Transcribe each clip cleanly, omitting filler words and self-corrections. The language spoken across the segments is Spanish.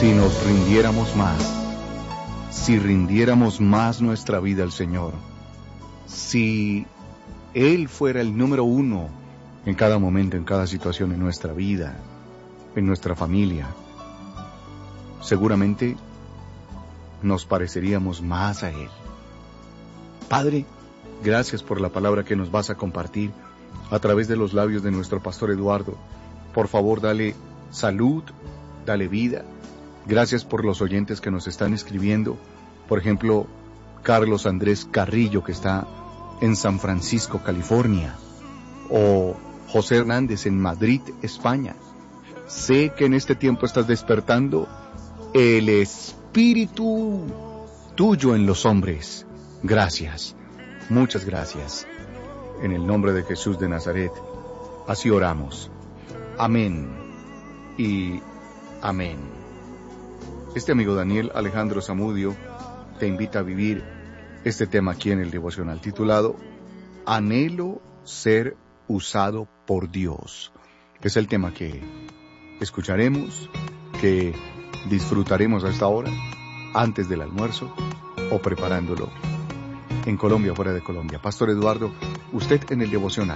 Si nos rindiéramos más, si rindiéramos más nuestra vida al Señor, si Él fuera el número uno en cada momento, en cada situación, en nuestra vida, en nuestra familia, seguramente nos pareceríamos más a Él. Padre, gracias por la palabra que nos vas a compartir a través de los labios de nuestro pastor Eduardo. Por favor, dale salud, dale vida. Gracias por los oyentes que nos están escribiendo. Por ejemplo, Carlos Andrés Carrillo, que está en San Francisco, California. O José Hernández en Madrid, España. Sé que en este tiempo estás despertando el espíritu tuyo en los hombres. Gracias, muchas gracias. En el nombre de Jesús de Nazaret, así oramos. Amén y amén. Este amigo Daniel Alejandro Zamudio te invita a vivir este tema aquí en el devocional titulado Anhelo ser usado por Dios. Es el tema que escucharemos, que disfrutaremos a esta hora, antes del almuerzo o preparándolo en Colombia o fuera de Colombia. Pastor Eduardo, usted en el devocional.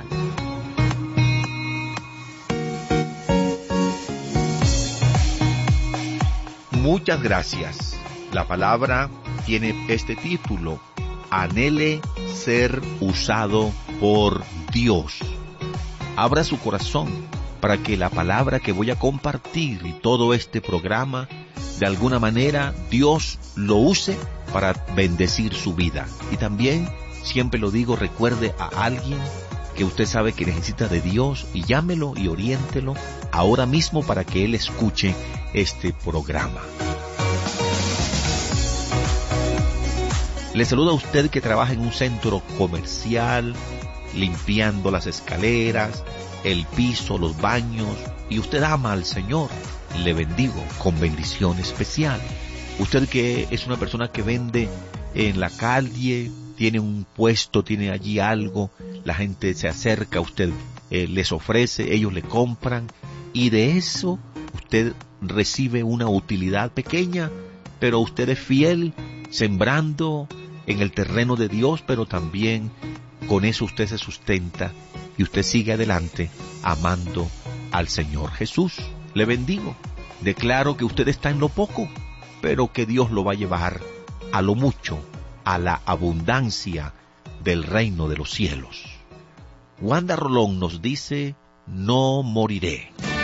Muchas gracias. La palabra tiene este título: Anhele ser usado por Dios. Abra su corazón para que la palabra que voy a compartir y todo este programa, de alguna manera, Dios lo use para bendecir su vida. Y también, siempre lo digo, recuerde a alguien que usted sabe que necesita de Dios y llámelo y oriéntelo ahora mismo para que él escuche este programa. Le saluda a usted que trabaja en un centro comercial, limpiando las escaleras, el piso, los baños, y usted ama al Señor. Le bendigo con bendición especial. Usted que es una persona que vende en la calle, tiene un puesto, tiene allí algo, la gente se acerca, usted les ofrece, ellos le compran, y de eso usted recibe una utilidad pequeña, pero usted es fiel, sembrando en el terreno de Dios, pero también con eso usted se sustenta y usted sigue adelante amando al Señor Jesús. Le bendigo. Declaro que usted está en lo poco, pero que Dios lo va a llevar a lo mucho, a la abundancia del reino de los cielos. Wanda Rolón nos dice: no moriré.